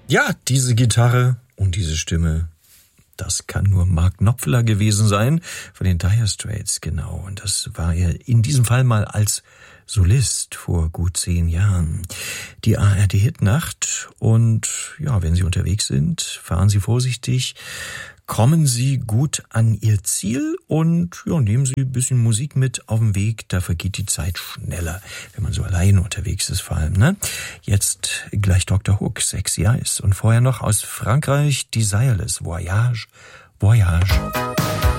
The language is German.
Ja, diese Gitarre und diese Stimme, das kann nur Mark Knopfler gewesen sein, von den Dire Straits, genau. Und das war er in diesem Fall mal als Solist vor gut 10 Jahren. Die ARD-Hitnacht und ja, wenn Sie unterwegs sind, fahren Sie vorsichtig, kommen Sie gut an Ihr Ziel und ja, nehmen Sie ein bisschen Musik mit auf dem Weg, da vergeht die Zeit schneller, wenn man so alleine unterwegs ist vor allem, ne? Jetzt gleich Dr. Hook, Sexy Eyes und vorher noch aus Frankreich Desireless, Voyage, Voyage.